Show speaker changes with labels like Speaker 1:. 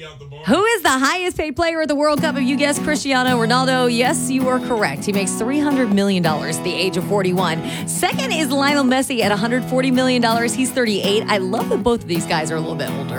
Speaker 1: Who is the highest paid player at the World Cup? If you guessed Cristiano Ronaldo, yes, you are correct. He makes $300 million at the age of 41. Second is Lionel Messi at $140 million. He's 38. I love that both of these guys are a little bit older.